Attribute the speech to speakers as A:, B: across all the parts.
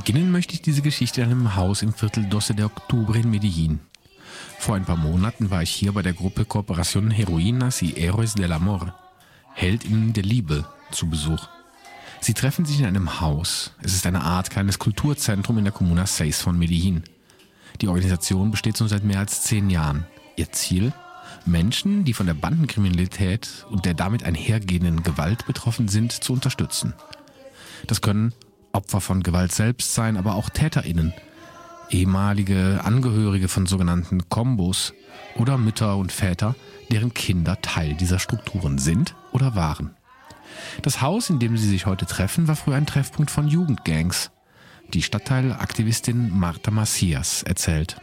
A: Beginnen möchte ich diese Geschichte in einem Haus im Viertel Doce de Octubre in Medellín. Vor ein paar Monaten war ich hier bei der Gruppe Corporación Heroínas y Héroes del Amor, Heldinnen der Liebe, zu Besuch. Sie treffen sich in einem Haus. Es ist eine Art kleines Kulturzentrum in der Comuna 6 von Medellín. Die Organisation besteht schon seit mehr als 10 Jahren. Ihr Ziel? Menschen, die von der Bandenkriminalität und der damit einhergehenden Gewalt betroffen sind, zu unterstützen. Das können Opfer von Gewalt selbst sein, aber auch TäterInnen, ehemalige Angehörige von sogenannten Kombos oder Mütter und Väter, deren Kinder Teil dieser Strukturen sind oder waren. Das Haus, in dem sie sich heute treffen, war früher ein Treffpunkt von Jugendgangs. Die Stadtteilaktivistin Marta Macias erzählt.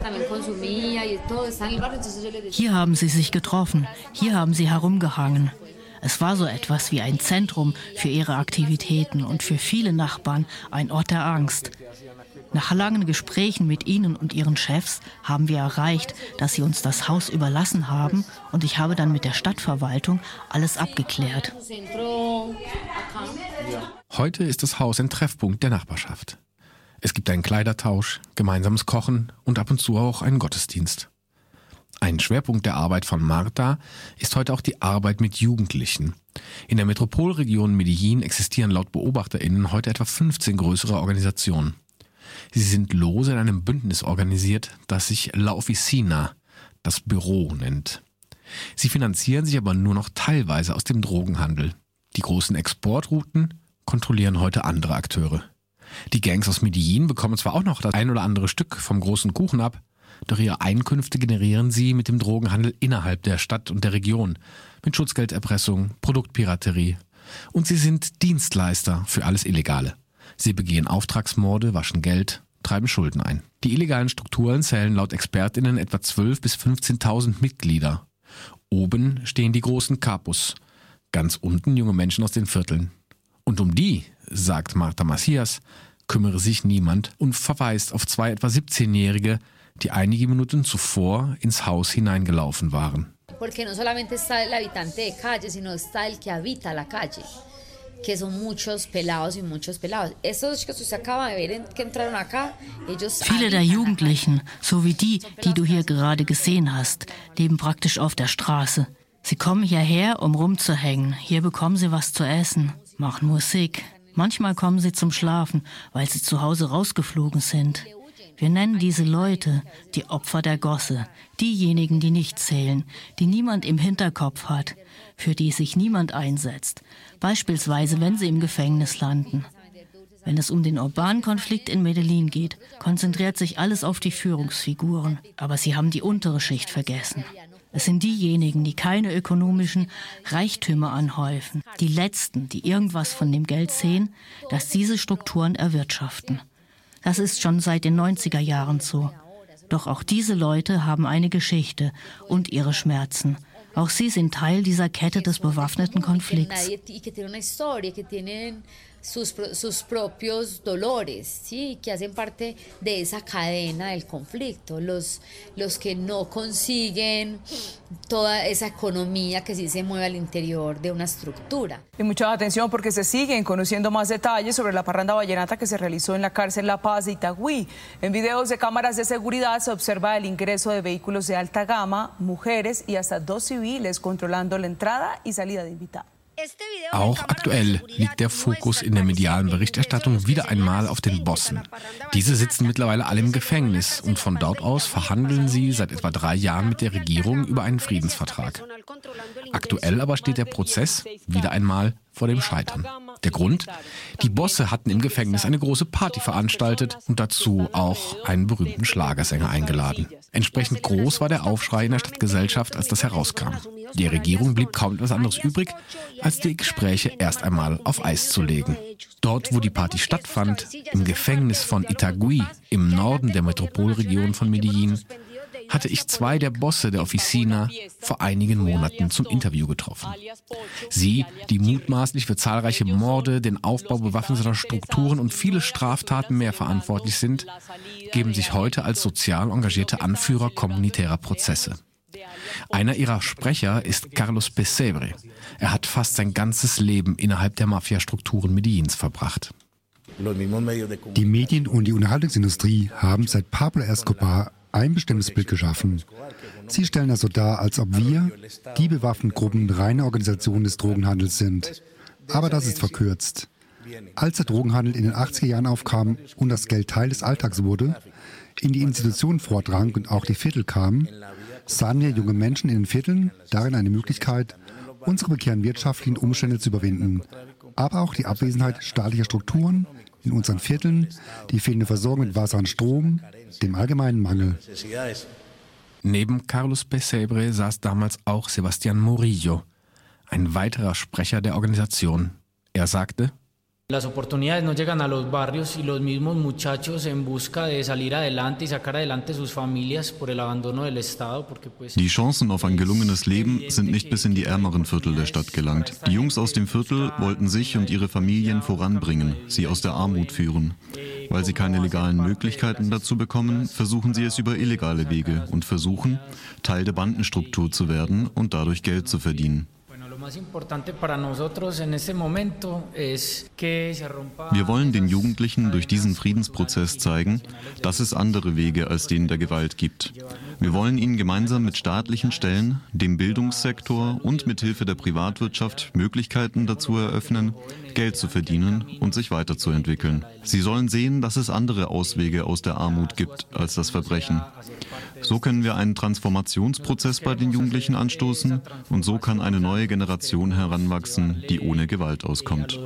B: Hier haben sie sich getroffen, hier haben sie herumgehangen. Es war so etwas wie ein Zentrum für ihre Aktivitäten und für viele Nachbarn ein Ort der Angst. Nach langen Gesprächen mit ihnen und ihren Chefs haben wir erreicht, dass sie uns das Haus überlassen haben, und ich habe dann mit der Stadtverwaltung alles abgeklärt.
A: Heute ist das Haus ein Treffpunkt der Nachbarschaft. Es gibt einen Kleidertausch, gemeinsames Kochen und ab und zu auch einen Gottesdienst. Ein Schwerpunkt der Arbeit von Marta ist heute auch die Arbeit mit Jugendlichen. In der Metropolregion Medellín existieren laut BeobachterInnen heute etwa 15 größere Organisationen. Sie sind lose in einem Bündnis organisiert, das sich La Oficina, das Büro, nennt. Sie finanzieren sich aber nur noch teilweise aus dem Drogenhandel. Die großen Exportrouten kontrollieren heute andere Akteure. Die Gangs aus Medellín bekommen zwar auch noch das ein oder andere Stück vom großen Kuchen ab, doch ihre Einkünfte generieren sie mit dem Drogenhandel innerhalb der Stadt und der Region, mit Schutzgelderpressung, Produktpiraterie. Und sie sind Dienstleister für alles Illegale. Sie begehen Auftragsmorde, waschen Geld, treiben Schulden ein. Die illegalen Strukturen zählen laut ExpertInnen etwa 12.000 bis 15.000 Mitglieder. Oben stehen die großen Capos, ganz unten junge Menschen aus den Vierteln. Und um die, sagt Marta Macias, kümmere sich niemand und verweist auf 2 etwa 17-Jährige, die einige Minuten zuvor ins Haus hineingelaufen waren.
C: Porque no solamente está el habitante de calle, sino está el que habita la calle, que son muchos pelados y muchos pelados. Estos chicos que usted acaba de ver que entraron acá, ellos
B: Viele der Jugendlichen, so wie die du hier gerade gesehen hast, leben praktisch auf der Straße. Sie kommen hierher, um rumzuhängen. Hier bekommen sie was zu essen, machen Musik. Manchmal kommen sie zum Schlafen, weil sie zu Hause rausgeflogen sind. Wir nennen diese Leute die Opfer der Gosse, diejenigen, die nicht zählen, die niemand im Hinterkopf hat, für die sich niemand einsetzt, beispielsweise wenn sie im Gefängnis landen. Wenn es um den urbanen Konflikt in Medellín geht, konzentriert sich alles auf die Führungsfiguren, aber sie haben die untere Schicht vergessen. Es sind diejenigen, die keine ökonomischen Reichtümer anhäufen, die Letzten, die irgendwas von dem Geld sehen, das diese Strukturen erwirtschaften. Das ist schon seit den 90er Jahren so. Doch auch diese Leute haben eine Geschichte und ihre Schmerzen. Auch sie sind Teil dieser Kette des bewaffneten Konflikts.
C: Sus propios dolores, ¿sí? Que hacen parte de esa cadena del conflicto, los que no consiguen toda esa economía que sí se mueve al interior de una estructura.
D: Y mucha atención porque se siguen conociendo más detalles sobre la parranda vallenata que se realizó en la cárcel La Paz de Itagüí. En videos de cámaras de seguridad se observa el ingreso de vehículos de alta gama, mujeres y hasta 2 civiles controlando la entrada y salida de invitados.
A: Auch aktuell liegt der Fokus in der medialen Berichterstattung wieder einmal auf den Bossen. Diese sitzen mittlerweile alle im Gefängnis und von dort aus verhandeln sie seit etwa 3 Jahren mit der Regierung über einen Friedensvertrag. Aktuell aber steht der Prozess wieder einmal vor dem Scheitern. Der Grund? Die Bosse hatten im Gefängnis eine große Party veranstaltet und dazu auch einen berühmten Schlagersänger eingeladen. Entsprechend groß war der Aufschrei in der Stadtgesellschaft, als das herauskam. Der Regierung blieb kaum etwas anderes übrig, als die Gespräche erst einmal auf Eis zu legen. Dort, wo die Party stattfand, im Gefängnis von Itagüí, im Norden der Metropolregion von Medellín, hatte ich 2 der Bosse der Oficina vor einigen Monaten zum Interview getroffen. Sie, die mutmaßlich für zahlreiche Morde, den Aufbau bewaffneter Strukturen und viele Straftaten mehr verantwortlich sind, geben sich heute als sozial engagierte Anführer kommunitärer Prozesse. Einer ihrer Sprecher ist Carlos Pesebre. Er hat fast sein ganzes Leben innerhalb der Mafiastrukturen Medellíns verbracht.
E: Die Medien und die Unterhaltungsindustrie haben seit Pablo Escobar ein bestimmtes Bild geschaffen. Sie stellen das so dar, als ob wir, die bewaffneten Gruppen, reine Organisationen des Drogenhandels sind. Aber das ist verkürzt. Als der Drogenhandel in den 80er Jahren aufkam und das Geld Teil des Alltags wurde, in die Institutionen vordrang und auch die Viertel kamen, sahen wir junge Menschen in den Vierteln darin eine Möglichkeit, unsere prekären wirtschaftlichen Umstände zu überwinden, aber auch die Abwesenheit staatlicher Strukturen in unseren Vierteln, die fehlende Versorgung mit Wasser und Strom, dem allgemeinen Mangel.
A: Neben Carlos Pesebre saß damals auch Sebastián Murillo, ein weiterer Sprecher der Organisation. Er sagte:
F: Las oportunidades no llegan a los barrios y los mismos muchachos en busca de salir adelante y sacar adelante sus familias por el abandono del Estado, porque pues
G: Die Chancen auf ein gelungenes Leben sind nicht bis in die ärmeren Viertel der Stadt gelangt. Die Jungs aus dem Viertel wollten sich und ihre Familien voranbringen, sie aus der Armut führen. Weil sie keine legalen Möglichkeiten dazu bekommen, versuchen sie es über illegale Wege und versuchen, Teil der Bandenstruktur zu werden und dadurch Geld zu verdienen. Wir wollen den Jugendlichen durch diesen Friedensprozess zeigen, dass es andere Wege als den der Gewalt gibt. Wir wollen ihnen gemeinsam mit staatlichen Stellen, dem Bildungssektor und mit Hilfe der Privatwirtschaft Möglichkeiten dazu eröffnen, Geld zu verdienen und sich weiterzuentwickeln. Sie sollen sehen, dass es andere Auswege aus der Armut gibt als das Verbrechen. So können wir einen Transformationsprozess bei den Jugendlichen anstoßen und so kann eine neue Generation heranwachsen, die ohne Gewalt auskommt.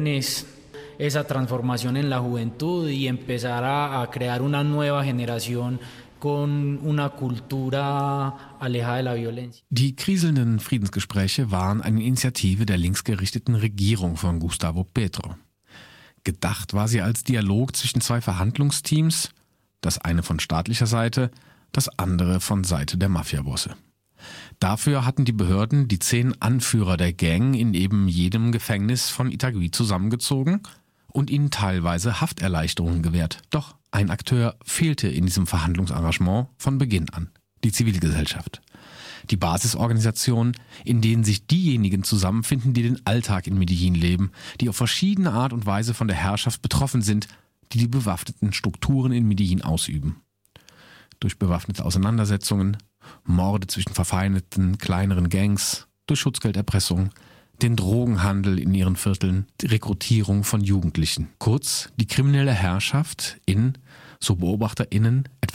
F: Esa transformación en la juventud y empezar a crear una nueva generación con una cultura alejada de la violencia.
A: Die kriselnden Friedensgespräche waren eine Initiative der linksgerichteten Regierung von Gustavo Petro. Gedacht war sie als Dialog zwischen zwei Verhandlungsteams, das eine von staatlicher Seite, das andere von Seite der Mafiabosse. Dafür hatten die Behörden die 10 Anführer der Gang in eben jedem Gefängnis von Itagüí zusammengezogen und ihnen teilweise Hafterleichterungen gewährt. Doch ein Akteur fehlte in diesem Verhandlungsengagement von Beginn an: die Zivilgesellschaft. Die Basisorganisationen, in denen sich diejenigen zusammenfinden, die den Alltag in Medellín leben, die auf verschiedene Art und Weise von der Herrschaft betroffen sind, die die bewaffneten Strukturen in Medellín ausüben. Durch bewaffnete Auseinandersetzungen, Morde zwischen verfeindeten kleineren Gangs, durch Schutzgelderpressung, den Drogenhandel in ihren Vierteln, die Rekrutierung von Jugendlichen. Kurz, die kriminelle Herrschaft in, so BeobachterInnen, etwa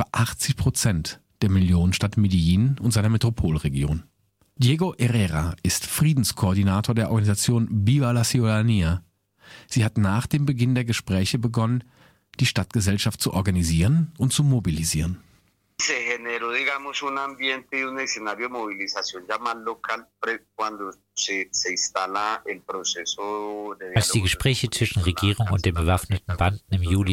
A: 80% der Millionenstadt Medellín und seiner Metropolregion. Diego Herrera ist Friedenskoordinator der Organisation Viva la Ciudadanía. Sie hat nach dem Beginn der Gespräche begonnen, die Stadtgesellschaft zu organisieren und zu mobilisieren.
H: Se generó, digamos, un ambiente y un escenario de movilización ya más local cuando se instala el proceso de.
I: Als die Gespräche zwischen Regierung und den bewaffneten Banden im Juli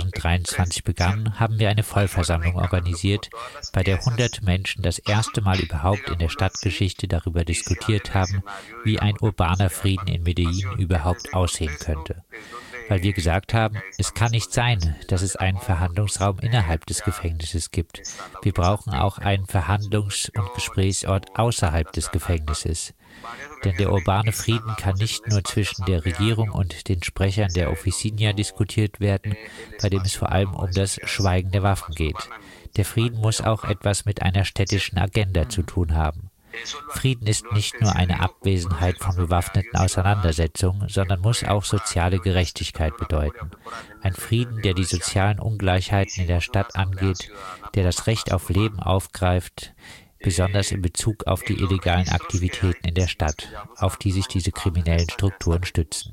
I: 2023 begannen, haben wir eine Vollversammlung organisiert, bei der 100 Menschen das erste Mal überhaupt in der Stadtgeschichte darüber diskutiert haben, wie ein urbaner Frieden in Medellín überhaupt aussehen könnte. Weil wir gesagt haben, es kann nicht sein, dass es einen Verhandlungsraum innerhalb des Gefängnisses gibt. Wir brauchen auch einen Verhandlungs- und Gesprächsort außerhalb des Gefängnisses. Denn der urbane Frieden kann nicht nur zwischen der Regierung und den Sprechern der Oficina diskutiert werden, bei dem es vor allem um das Schweigen der Waffen geht. Der Frieden muss auch etwas mit einer städtischen Agenda zu tun haben. Frieden ist nicht nur eine Abwesenheit von bewaffneten Auseinandersetzungen, sondern muss auch soziale Gerechtigkeit bedeuten. Ein Frieden, der die sozialen Ungleichheiten in der Stadt angeht, der das Recht auf Leben aufgreift, besonders in Bezug auf die illegalen Aktivitäten in der Stadt, auf die sich diese kriminellen Strukturen stützen.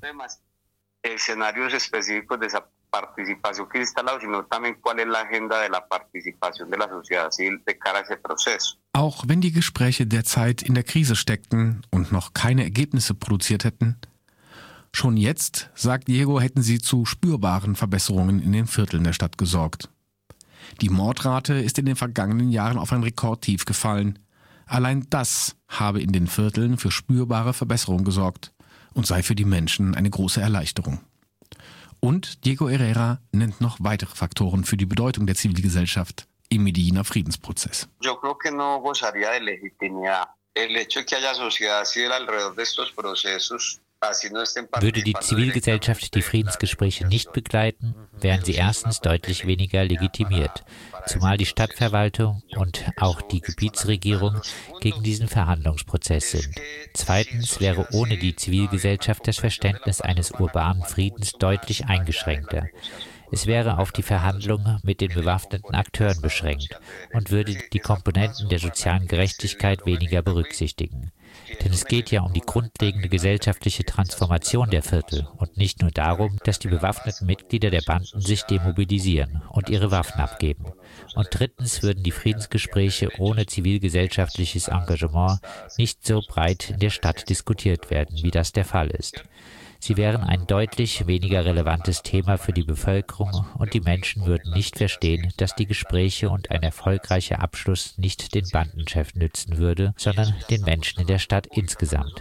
H: Participación que instalado, sino también cuál es la agenda de la participación de la sociedad civil de cara a ese proceso.
A: Auch wenn die Gespräche derzeit in der Krise steckten und noch keine Ergebnisse produziert hätten, schon jetzt, sagt Diego, hätten sie zu spürbaren Verbesserungen in den Vierteln der Stadt gesorgt. Die Mordrate ist in den vergangenen Jahren auf ein Rekordtief gefallen. Allein das habe in den Vierteln für spürbare Verbesserungen gesorgt und sei für die Menschen eine große Erleichterung. Und Diego Herrera nennt noch weitere Faktoren für die Bedeutung der Zivilgesellschaft im Medelliner Friedensprozess.
H: Yo creo que no gozaría de legitimidad. El hecho de que haya sociedad civil alrededor de estos procesos
I: Würde die Zivilgesellschaft die Friedensgespräche nicht begleiten, wären sie erstens deutlich weniger legitimiert, zumal die Stadtverwaltung und auch die Gebietsregierung gegen diesen Verhandlungsprozess sind. Zweitens wäre ohne die Zivilgesellschaft das Verständnis eines urbanen Friedens deutlich eingeschränkter. Es wäre auf die Verhandlungen mit den bewaffneten Akteuren beschränkt und würde die Komponenten der sozialen Gerechtigkeit weniger berücksichtigen. Denn es geht ja um die grundlegende gesellschaftliche Transformation der Viertel und nicht nur darum, dass die bewaffneten Mitglieder der Banden sich demobilisieren und ihre Waffen abgeben. Und drittens würden die Friedensgespräche ohne zivilgesellschaftliches Engagement nicht so breit in der Stadt diskutiert werden, wie das der Fall ist. Sie wären ein deutlich weniger relevantes Thema für die Bevölkerung und die Menschen würden nicht verstehen, dass die Gespräche und ein erfolgreicher Abschluss nicht den Bandenchef nützen würde, sondern den Menschen in der Stadt insgesamt.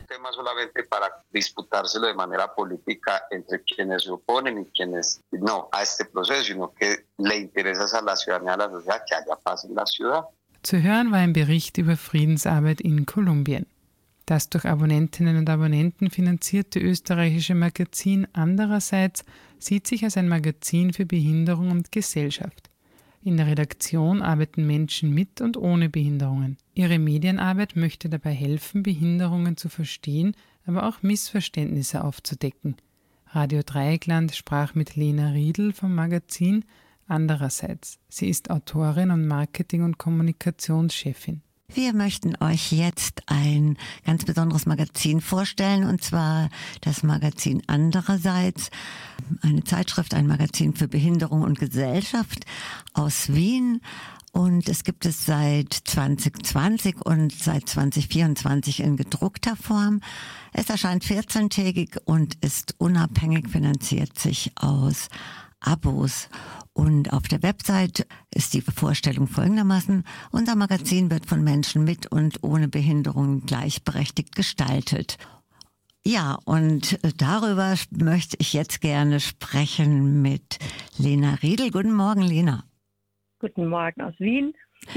J: Zu hören war ein Bericht über Friedensarbeit in Kolumbien. Das durch Abonnentinnen und Abonnenten finanzierte österreichische Magazin Andererseits sieht sich als ein Magazin für Behinderung und Gesellschaft. In der Redaktion arbeiten Menschen mit und ohne Behinderungen. Ihre Medienarbeit möchte dabei helfen, Behinderungen zu verstehen, aber auch Missverständnisse aufzudecken. Radio Dreieckland sprach mit Lena Riedl vom Magazin Andererseits. Sie ist Autorin und Marketing- und Kommunikationschefin.
K: Wir möchten euch jetzt ein ganz besonderes Magazin vorstellen, und zwar das Magazin Andererseits, eine Zeitschrift, ein Magazin für Behinderung und Gesellschaft aus Wien. Und es gibt es seit 2020 und seit 2024 in gedruckter Form. Es erscheint 14-tägig und ist unabhängig, finanziert sich aus Abos. Und auf der Website ist die Vorstellung folgendermaßen: Unser Magazin wird von Menschen mit und ohne Behinderung gleichberechtigt gestaltet. Ja, und darüber möchte ich jetzt gerne sprechen mit Lena Riedl. Guten Morgen, Lena.
L: Guten Morgen aus Wien.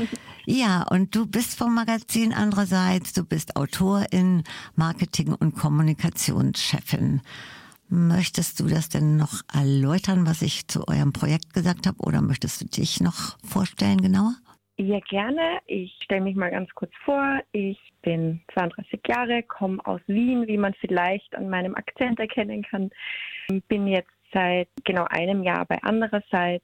K: Ja, und du bist vom Magazin Andererseits, du bist Autorin, Marketing- und Kommunikationschefin. Möchtest du das denn noch erläutern, was ich zu eurem Projekt gesagt habe, oder möchtest du dich noch vorstellen genauer?
L: Ja, gerne. Ich stelle mich mal ganz kurz vor. Ich bin 32 Jahre, komme aus Wien, wie man vielleicht an meinem Akzent erkennen kann. Bin jetzt seit genau einem Jahr bei Andererseits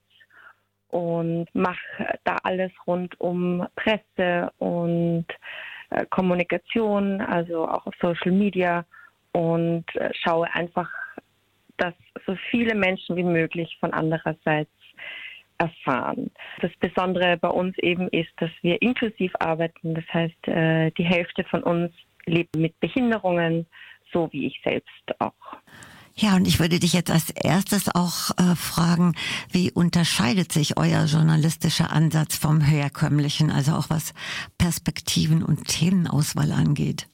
L: und mache da alles rund um Presse und Kommunikation, also auch auf Social Media, und schaue einfach, dass so viele Menschen wie möglich von Andererseits erfahren. Das Besondere bei uns eben ist, dass wir inklusiv arbeiten. Das heißt, die Hälfte von uns lebt mit Behinderungen, so wie ich selbst auch.
K: Ja, und ich würde dich jetzt als erstes auch fragen, wie unterscheidet sich euer journalistischer Ansatz vom herkömmlichen, also auch was Perspektiven und Themenauswahl angeht?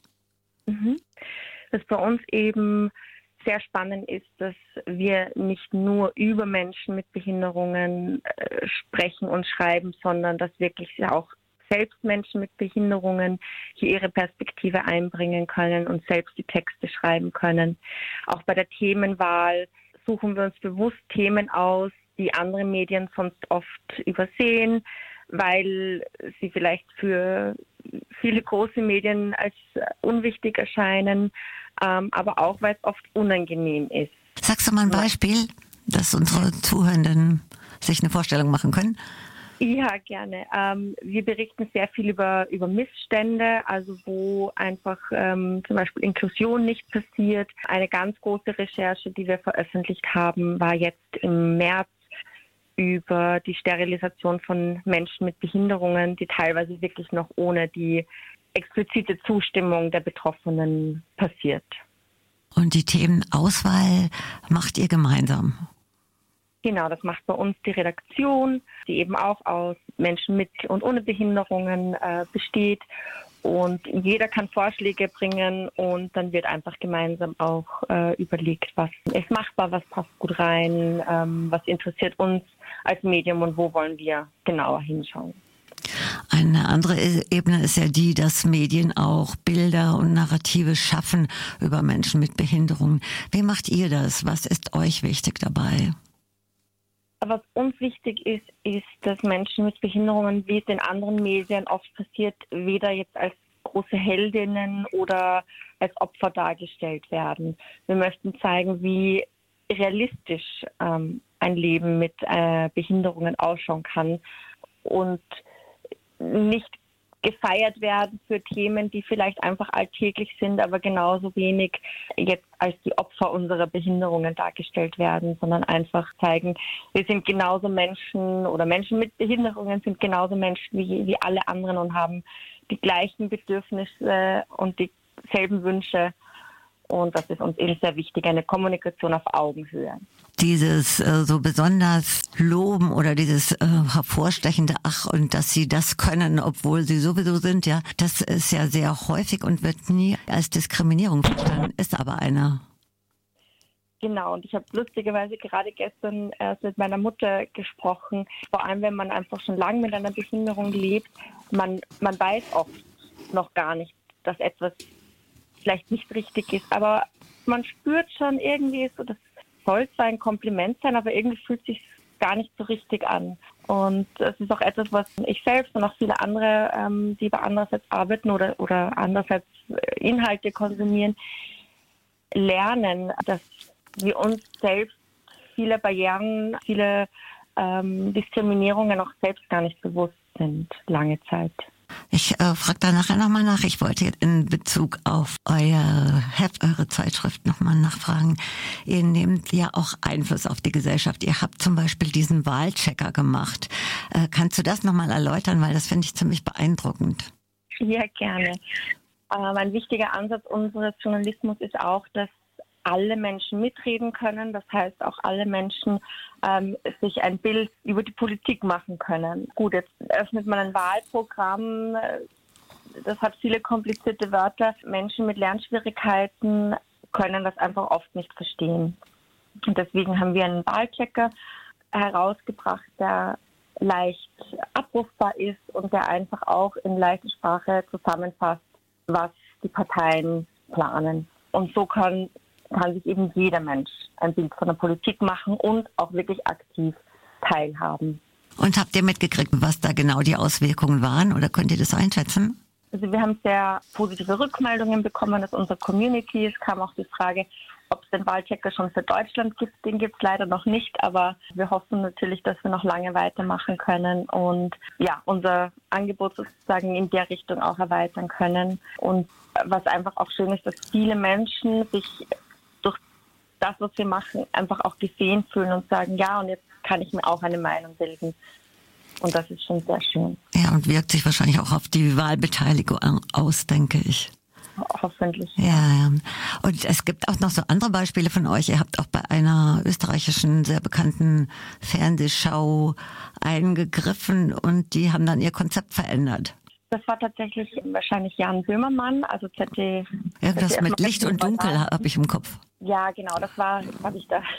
L: Was bei uns eben sehr spannend ist, dass wir nicht nur über Menschen mit Behinderungen sprechen und schreiben, sondern dass wirklich auch selbst Menschen mit Behinderungen hier ihre Perspektive einbringen können und selbst die Texte schreiben können. Auch bei der Themenwahl suchen wir uns bewusst Themen aus, die andere Medien sonst oft übersehen, weil sie vielleicht für viele große Medien als unwichtig erscheinen, aber auch, weil es oft unangenehm ist.
K: Sagst du mal ein Beispiel, dass unsere Zuhörenden sich eine Vorstellung machen können?
L: Ja, gerne. Wir berichten sehr viel über Missstände, also wo einfach zum Beispiel Inklusion nicht passiert. Eine ganz große Recherche, die wir veröffentlicht haben, war jetzt im März über die Sterilisation von Menschen mit Behinderungen, die teilweise wirklich noch ohne die explizite Zustimmung der Betroffenen passiert.
K: Und die Themenauswahl macht ihr gemeinsam?
L: Genau, das macht bei uns die Redaktion, die eben auch aus Menschen mit und ohne Behinderungen besteht. Und jeder kann Vorschläge bringen und dann wird einfach gemeinsam auch überlegt, was ist machbar, was passt gut rein, was interessiert uns als Medium und wo wollen wir genauer hinschauen.
K: Eine andere Ebene ist ja die, dass Medien auch Bilder und Narrative schaffen über Menschen mit Behinderungen. Wie macht ihr das? Was ist euch wichtig dabei?
L: Was uns wichtig ist, dass Menschen mit Behinderungen, wie es in anderen Medien oft passiert, weder jetzt als große Heldinnen oder als Opfer dargestellt werden. Wir möchten zeigen, wie realistisch ein Leben mit Behinderungen ausschauen kann und nicht gefeiert werden für Themen, die vielleicht einfach alltäglich sind, aber genauso wenig jetzt als die Opfer unserer Behinderungen dargestellt werden, sondern einfach zeigen, wir sind genauso Menschen oder Menschen mit Behinderungen sind genauso Menschen wie alle anderen und haben die gleichen Bedürfnisse und dieselben Wünsche. Und das ist uns eben sehr wichtig, eine Kommunikation auf Augenhöhe.
K: Dieses so besonders Loben oder dieses hervorstechende Ach und dass sie das können, obwohl sie sowieso sind, ja, das ist ja sehr häufig und wird nie als Diskriminierung verstanden, ist aber eine.
L: Genau, und ich habe lustigerweise gerade gestern erst mit meiner Mutter gesprochen, vor allem wenn man einfach schon lange mit einer Behinderung lebt, man weiß oft noch gar nicht, dass etwas vielleicht nicht richtig ist, aber man spürt schon irgendwie so, das soll zwar ein Kompliment sein, aber irgendwie fühlt es sich gar nicht so richtig an. Und das ist auch etwas, was ich selbst und auch viele andere, die bei andererseits arbeiten oder andererseits Inhalte konsumieren, lernen, dass wir uns selbst viele Barrieren, viele Diskriminierungen auch selbst gar nicht bewusst sind, lange Zeit.
K: Ich frage da nachher nochmal nach. Ich wollte jetzt in Bezug auf euer Heft, eure Zeitschrift nochmal nachfragen. Ihr nehmt ja auch Einfluss auf die Gesellschaft. Ihr habt zum Beispiel diesen Wahlchecker gemacht. Kannst du das nochmal erläutern, weil das finde ich ziemlich beeindruckend.
L: Ja, gerne. Ein wichtiger Ansatz unseres Journalismus ist auch, dass alle Menschen mitreden können. Das heißt, auch alle Menschen sich ein Bild über die Politik machen können. Gut, jetzt öffnet man ein Wahlprogramm. Das hat viele komplizierte Wörter. Menschen mit Lernschwierigkeiten können das einfach oft nicht verstehen. Und deswegen haben wir einen Wahlchecker herausgebracht, der leicht abrufbar ist und der einfach auch in leichter Sprache zusammenfasst, was die Parteien planen. Und so kann sich eben jeder Mensch ein Bild von der Politik machen und auch wirklich aktiv teilhaben.
K: Und habt ihr mitgekriegt, was da genau die Auswirkungen waren oder könnt ihr das einschätzen?
L: Also wir haben sehr positive Rückmeldungen bekommen aus unserer Community. Es kam auch die Frage, ob es den Wahlchecker schon für Deutschland gibt. Den gibt es leider noch nicht, aber wir hoffen natürlich, dass wir noch lange weitermachen können und ja, unser Angebot sozusagen in der Richtung auch erweitern können. Und was einfach auch schön ist, dass viele Menschen sich durch das, was wir machen, einfach auch gesehen fühlen und sagen, ja, und jetzt kann ich mir auch eine Meinung bilden. Und das ist schon sehr schön.
K: Ja, und wirkt sich wahrscheinlich auch auf die Wahlbeteiligung aus, denke ich.
L: Hoffentlich.
K: Ja. Und es gibt auch noch so andere Beispiele von euch. Ihr habt auch bei einer österreichischen, sehr bekannten Fernsehshow eingegriffen und die haben dann ihr Konzept verändert.
L: Das war tatsächlich wahrscheinlich Jan Böhmermann, also ZDF.
K: Irgendwas mit Licht und Dunkel habe ich im Kopf.
L: Ja, genau, das habe ich da.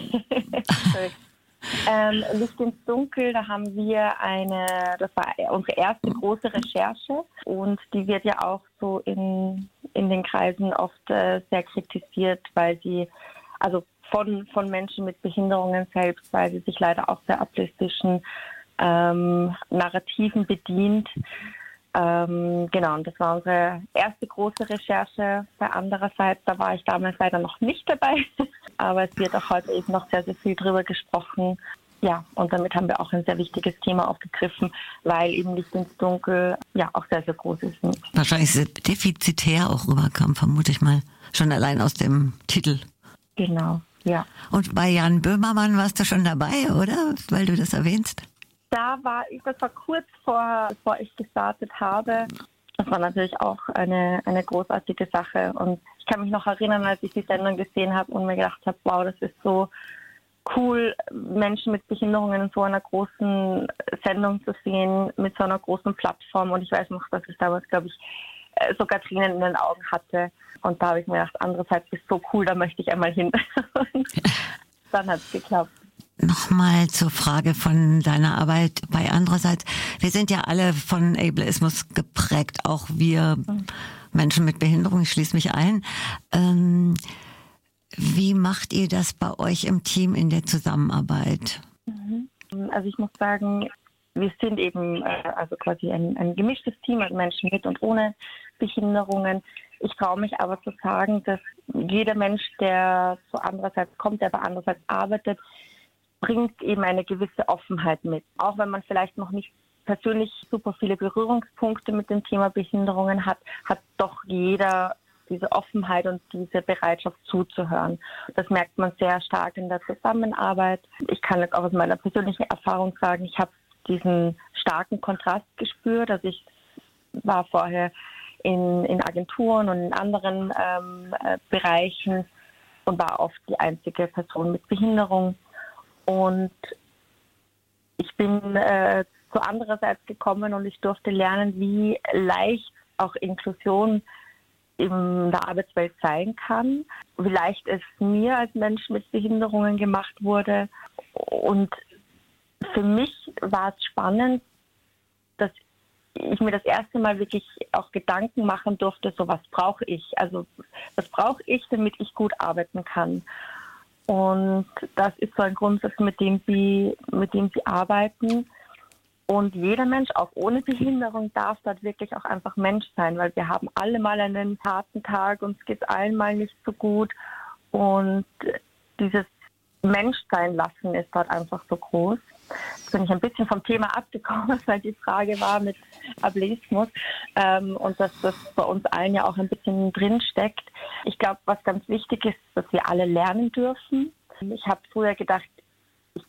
L: Licht ins Dunkel, da haben wir das war unsere erste große Recherche und die wird ja auch so in den Kreisen oft sehr kritisiert, weil sie, also von Menschen mit Behinderungen selbst, weil sie sich leider auch sehr ablistischen Narrativen bedient. Genau, und das war unsere erste große Recherche. Bei andererseits, da war ich damals leider noch nicht dabei, aber es wird auch heute eben noch sehr, sehr viel drüber gesprochen. Ja, und damit haben wir auch ein sehr wichtiges Thema aufgegriffen, weil eben Licht ins Dunkel ja auch sehr, sehr groß ist.
K: Wahrscheinlich sehr defizitär auch rüberkam, vermute ich mal. Schon allein aus dem Titel.
L: Genau, ja.
K: Und bei Jan Böhmermann warst du schon dabei, oder? Weil du das erwähnst.
L: Das war kurz bevor ich gestartet habe. Das war natürlich auch eine großartige Sache. Und ich kann mich noch erinnern, als ich die Sendung gesehen habe und mir gedacht habe, wow, das ist so cool, Menschen mit Behinderungen in so einer großen Sendung zu sehen, mit so einer großen Plattform. Und ich weiß noch, dass ich damals, glaube ich, sogar Tränen in den Augen hatte. Und da habe ich mir gedacht, andererseits ist so cool, da möchte ich einmal hin. Und dann hat es geklappt.
K: Nochmal zur Frage von deiner Arbeit bei Andererseits. Wir sind ja alle von Ableismus geprägt, auch wir Menschen mit Behinderung, ich schließe mich ein. Wie macht ihr das bei euch im Team in der Zusammenarbeit?
L: Also ich muss sagen, wir sind eben also quasi ein gemischtes Team, also Menschen mit und ohne Behinderungen. Ich traue mich aber zu sagen, dass jeder Mensch, der zu Andererseits kommt, der bei Andererseits arbeitet, bringt eben eine gewisse Offenheit mit. Auch wenn man vielleicht noch nicht persönlich super viele Berührungspunkte mit dem Thema Behinderungen hat, hat doch jeder diese Offenheit und diese Bereitschaft zuzuhören. Das merkt man sehr stark in der Zusammenarbeit. Ich kann jetzt auch aus meiner persönlichen Erfahrung sagen, ich habe diesen starken Kontrast gespürt. Also ich war vorher in Agenturen und in anderen Bereichen und war oft die einzige Person mit Behinderung. Und ich bin zu Andererseits gekommen und ich durfte lernen, wie leicht auch Inklusion in der Arbeitswelt sein kann, wie leicht es mir als Mensch mit Behinderungen gemacht wurde. Und für mich war es spannend, dass ich mir das erste Mal wirklich auch Gedanken machen durfte, so was brauche ich? Also was brauche ich, damit ich gut arbeiten kann? Und das ist so ein Grundsatz, mit dem sie arbeiten. Und jeder Mensch, auch ohne Behinderung, darf dort wirklich auch einfach Mensch sein, weil wir haben alle mal einen harten Tag, uns geht es allen mal nicht so gut. Und dieses Menschsein lassen ist dort einfach so groß. Jetzt bin ich ein bisschen vom Thema abgekommen, weil die Frage war mit Ableismus und dass das bei uns allen ja auch ein bisschen drin steckt. Ich glaube, was ganz wichtig ist, dass wir alle lernen dürfen. Ich habe früher gedacht, ich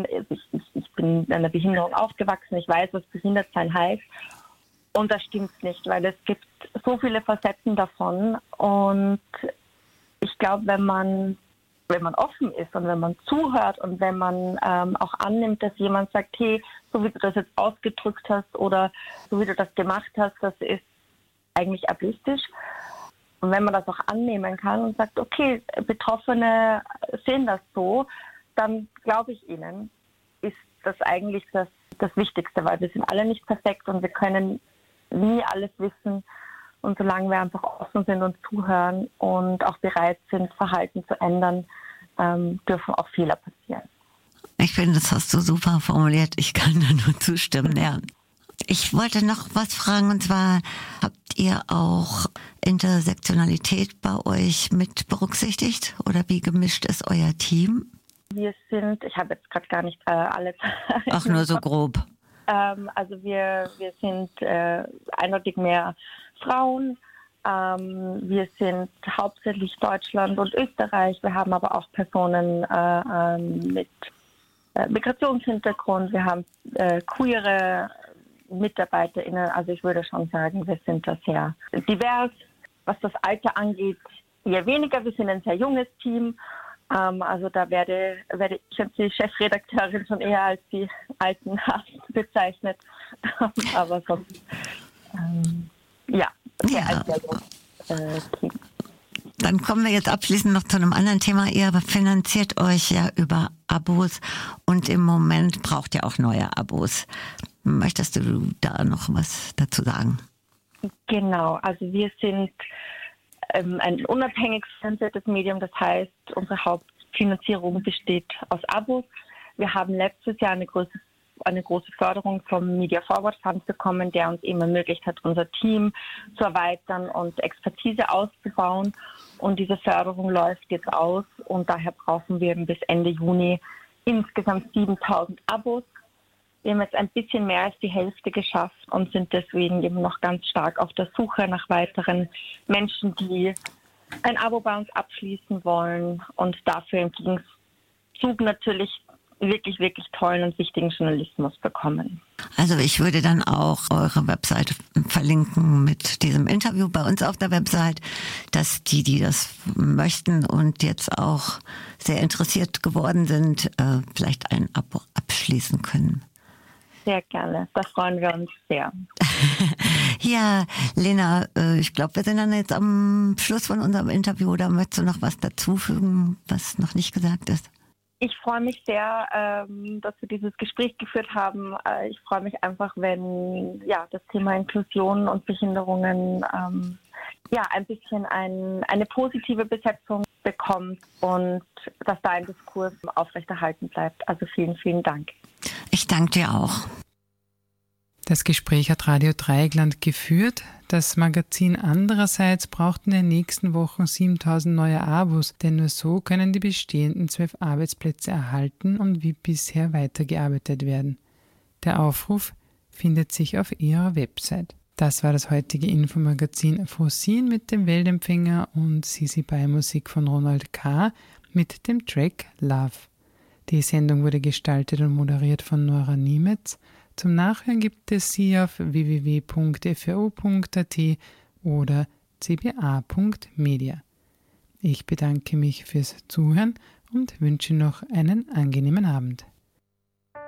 L: bin in einer Behinderung aufgewachsen, ich weiß, was Behindertsein heißt. Und das stimmt nicht, weil es gibt so viele Facetten davon. Und ich glaube, wenn man offen ist und wenn man zuhört und wenn man auch annimmt, dass jemand sagt, hey, so wie du das jetzt ausgedrückt hast oder so wie du das gemacht hast, das ist eigentlich ableistisch. Und wenn man das auch annehmen kann und sagt, okay, Betroffene sehen das so, dann glaube ich ihnen, ist das eigentlich das Wichtigste, weil wir sind alle nicht perfekt und wir können nie alles wissen. Und solange wir einfach offen sind und zuhören und auch bereit sind, Verhalten zu ändern, dürfen auch Fehler passieren.
K: Ich finde, das hast du super formuliert. Ich kann da nur zustimmen, ja. Ich wollte noch was fragen, und zwar, habt ihr auch Intersektionalität bei euch mit berücksichtigt? Oder wie gemischt ist euer Team?
L: Wir sind, ich habe jetzt gerade gar nicht alle Zahlen.
K: Ach, nur so grob.
L: Also wir sind eindeutig mehr Frauen. Wir sind hauptsächlich Deutschland und Österreich. Wir haben aber auch Personen mit Migrationshintergrund. Wir haben queere MitarbeiterInnen. Also ich würde schon sagen, wir sind da sehr divers. Was das Alter angeht, eher weniger. Wir sind ein sehr junges Team. Also da werde ich als die Chefredakteurin schon eher als die alten Hasen bezeichnet. Aber sonst, als sehr junges Team.
K: Dann kommen wir jetzt abschließend noch zu einem anderen Thema. Ihr finanziert euch ja über Abos und im Moment braucht ihr auch neue Abos. Möchtest du da noch was dazu sagen?
L: Genau, also wir sind ein unabhängig finanziertes Medium, das heißt, unsere Hauptfinanzierung besteht aus Abos. Wir haben letztes Jahr eine große Förderung vom Media Forward Fund bekommen, der uns eben ermöglicht hat, unser Team zu erweitern und Expertise auszubauen. Und diese Förderung läuft jetzt aus und daher brauchen wir bis Ende Juni insgesamt 7.000 Abos. Wir haben jetzt ein bisschen mehr als die Hälfte geschafft und sind deswegen eben noch ganz stark auf der Suche nach weiteren Menschen, die ein Abo bei uns abschließen wollen und dafür im Gegenzug natürlich wirklich, wirklich tollen und wichtigen Journalismus bekommen.
K: Also ich würde dann auch eure Webseite verlinken mit diesem Interview bei uns auf der Website, dass die das möchten und jetzt auch sehr interessiert geworden sind, vielleicht ein Abo abschließen können.
L: Sehr gerne, da freuen wir uns sehr.
K: Ja, Lena, ich glaube, wir sind dann jetzt am Schluss von unserem Interview. Oder möchtest du noch was dazufügen, was noch nicht gesagt ist?
L: Ich freue mich sehr, dass wir dieses Gespräch geführt haben. Ich freue mich einfach, wenn das Thema Inklusion und Behinderungen ein bisschen eine positive Besetzung bekommt und dass da ein Diskurs aufrechterhalten bleibt. Also vielen, vielen Dank.
K: Ich danke dir auch.
J: Das Gespräch hat Radio Dreieckland geführt. Das Magazin andererseits braucht in den nächsten Wochen 7.000 neue Abos, denn nur so können die bestehenden 12 Arbeitsplätze erhalten und wie bisher weitergearbeitet werden. Der Aufruf findet sich auf ihrer Website. Das war das heutige Infomagazin Frosin mit dem Weltempfänger und Sisi bei Musik von Ronald K. mit dem Track Love. Die Sendung wurde gestaltet und moderiert von Nora Niemetz. Zum Nachhören gibt es sie auf www.fro.at oder cba.media. Ich bedanke mich fürs Zuhören und wünsche noch einen angenehmen Abend.